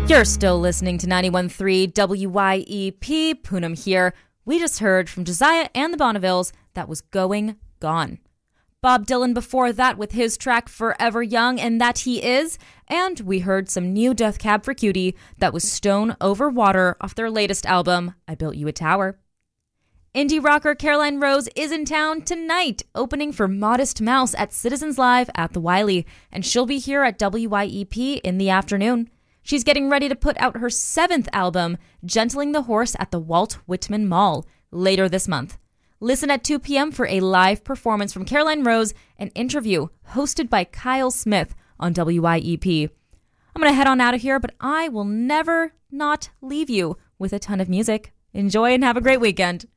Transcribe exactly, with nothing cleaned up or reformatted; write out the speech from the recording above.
You're still listening to ninety-one point three W Y E P, Poonam here. We just heard from Josiah and the Bonnevilles, that was Going Gone. Bob Dylan before that with his track Forever Young, and That He Is. And we heard some new Death Cab for Cutie, that was Stone Over Water off their latest album, I Built You a Tower. Indie rocker Caroline Rose is in town tonight, opening for Modest Mouse at Citizens Live at the Wiley, and she'll be here at W Y E P in the afternoon. She's getting ready to put out her seventh album, Gentling the Horse at the Walt Whitman Mall, later this month. Listen at two p.m. for a live performance from Caroline Rose, an interview hosted by Kyle Smith on W Y E P. I'm going to head on out of here, but I will never not leave you with a ton of music. Enjoy and have a great weekend.